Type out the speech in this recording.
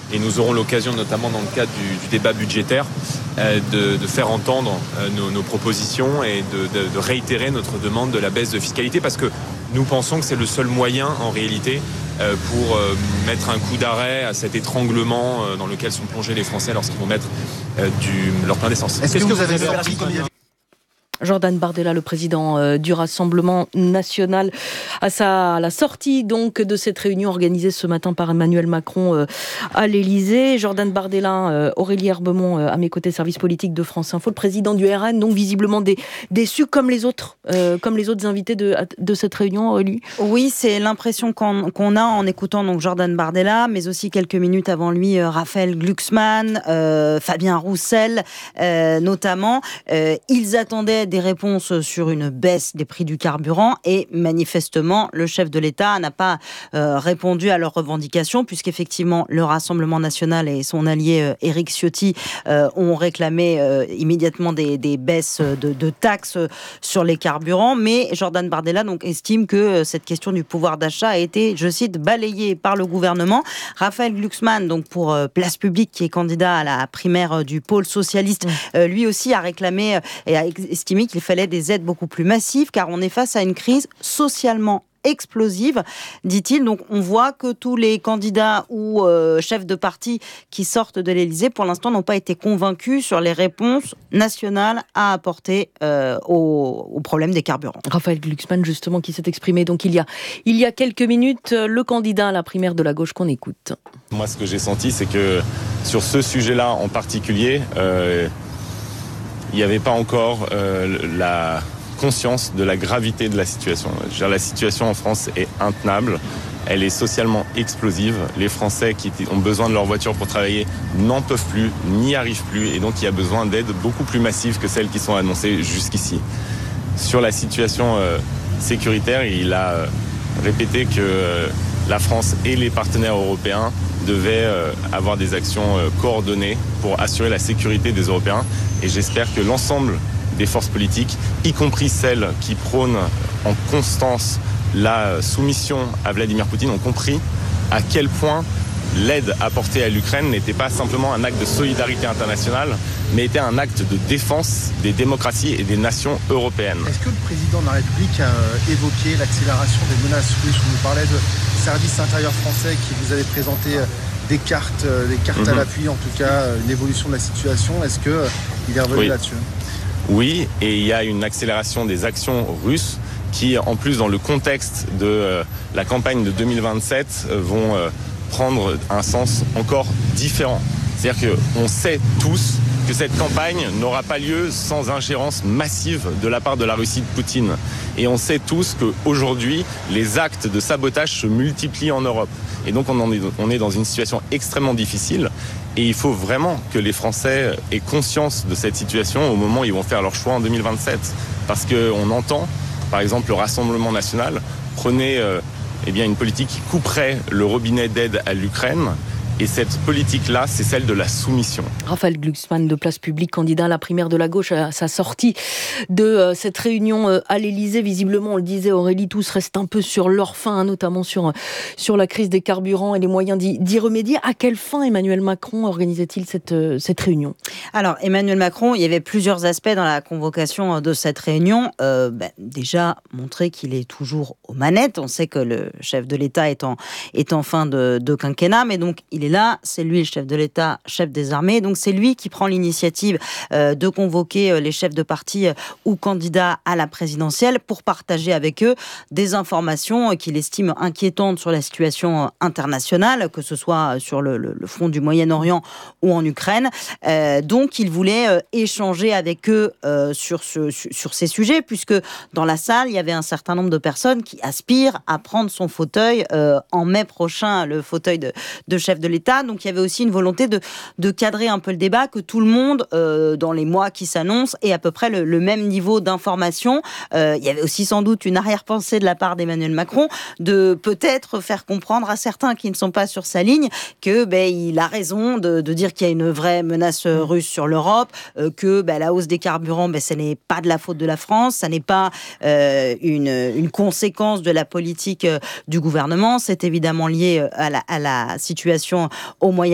et nous aurons l'occasion, notamment dans le cadre du débat budgétaire, de faire entendre nos propositions et de réitérer notre demande de la baisse de fiscalité, parce que nous pensons que c'est le seul moyen, en réalité, pour mettre un coup d'arrêt à cet étranglement dans lequel sont plongés les Français lorsqu'ils vont mettre leur plein d'essence. Est-ce que vous avez senti Jordan Bardella, le président du Rassemblement national, à la sortie donc de cette réunion organisée ce matin par Emmanuel Macron à l'Élysée. Jordan Bardella, Aurélie Herbemont à mes côtés, service politique de France Info, le président du RN, donc visiblement déçu comme les autres invités de cette réunion, Aurélie. Oui, c'est l'impression qu'on a en écoutant donc Jordan Bardella, mais aussi quelques minutes avant lui Raphaël Glucksmann, Fabien Roussel notamment. Ils attendaient des réponses sur une baisse des prix du carburant et manifestement le chef de l'État n'a pas répondu à leurs revendications, puisqu'effectivement le Rassemblement national et son allié Éric Ciotti ont réclamé immédiatement des baisses de taxes sur les carburants, mais Jordan Bardella donc estime que cette question du pouvoir d'achat a été, je cite, balayée par le gouvernement. Raphaël Glucksmann, donc pour Place Publique, qui est candidat à la primaire du pôle socialiste, lui aussi a réclamé et a estimé qu'il fallait des aides beaucoup plus massives, car on est face à une crise socialement explosive, dit-il. Donc on voit que tous les candidats ou chefs de parti qui sortent de l'Élysée, pour l'instant, n'ont pas été convaincus sur les réponses nationales à apporter au problème des carburants. Raphaël Glucksmann, justement, qui s'est exprimé donc il y a quelques minutes, le candidat à la primaire de la gauche qu'on écoute. Moi, ce que j'ai senti, c'est que sur ce sujet-là en particulier, il n'y avait pas encore la conscience de la gravité de la situation. Je veux dire, la situation en France est intenable, elle est socialement explosive. Les Français qui ont besoin de leur voiture pour travailler n'en peuvent plus, n'y arrivent plus, et donc il y a besoin d'aides beaucoup plus massives que celles qui sont annoncées jusqu'ici. Sur la situation sécuritaire, il a répété que la France et les partenaires européens devaient avoir des actions coordonnées pour assurer la sécurité des Européens. Et j'espère que l'ensemble des forces politiques, y compris celles qui prônent en constance la soumission à Vladimir Poutine, ont compris à quel point l'aide apportée à l'Ukraine n'était pas simplement un acte de solidarité internationale, mais était un acte de défense des démocraties et des nations européennes. Est-ce que le président de la République a évoqué l'accélération des menaces russes? On nous parlait de services intérieurs français qui vous avaient présenté des cartes à l'appui, en tout cas une évolution de la situation. Est-ce qu'il est revenu là-dessus? Oui, et il y a une accélération des actions russes qui, en plus, dans le contexte de la campagne de 2027, vont prendre un sens encore différent. C'est-à-dire qu'on sait tous que cette campagne n'aura pas lieu sans ingérence massive de la part de la Russie de Poutine. Et on sait tous qu'aujourd'hui, les actes de sabotage se multiplient en Europe. Et donc on est dans une situation extrêmement difficile. Et il faut vraiment que les Français aient conscience de cette situation au moment où ils vont faire leur choix en 2027. Parce qu'on entend, par exemple, le Rassemblement national prenait une politique qui couperait le robinet d'aide à l'Ukraine. Et cette politique-là, c'est celle de la soumission. Raphaël Glucksmann de Place Publique, candidat à la primaire de la gauche, à sa sortie de cette réunion à l'Élysée. Visiblement, on le disait, Aurélie, tous restent un peu sur leur faim, notamment sur la crise des carburants et les moyens d'y remédier. À quelle fin Emmanuel Macron organisait-il cette réunion? Alors, Emmanuel Macron, il y avait plusieurs aspects dans la convocation de cette réunion. Déjà, montrer qu'il est toujours aux manettes. On sait que le chef de l'État est en fin de quinquennat, mais donc il est là, c'est lui le chef de l'État, chef des armées, donc c'est lui qui prend l'initiative de convoquer les chefs de parti ou candidats à la présidentielle pour partager avec eux des informations qu'il estime inquiétantes sur la situation internationale, que ce soit sur le front du Moyen-Orient ou en Ukraine. Donc il voulait échanger avec eux sur ces sujets, puisque dans la salle, il y avait un certain nombre de personnes qui aspirent à prendre son fauteuil en mai prochain, le fauteuil de chef de l'État. Donc il y avait aussi une volonté de cadrer un peu le débat, que tout le monde, dans les mois qui s'annoncent, ait à peu près le même niveau d'information. Il y avait aussi sans doute une arrière-pensée de la part d'Emmanuel Macron de peut-être faire comprendre à certains qui ne sont pas sur sa ligne que il a raison de dire qu'il y a une vraie menace russe sur l'Europe, que la hausse des carburants, ce n'est pas de la faute de la France, ça n'est pas une conséquence de la politique du gouvernement, c'est évidemment lié à la situation au Moyen-Orient.